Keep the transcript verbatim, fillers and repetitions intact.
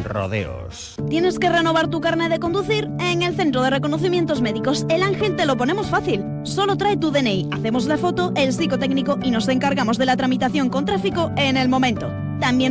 rodeos. ¿Tienes que renovar tu carnet de conducir? En el Centro de Reconocimientos Médicos El Ángel te lo ponemos fácil. Solo trae tu D N I, hacemos la foto, el psicotécnico y nos encargamos de la tramitación con tráfico en el momento. También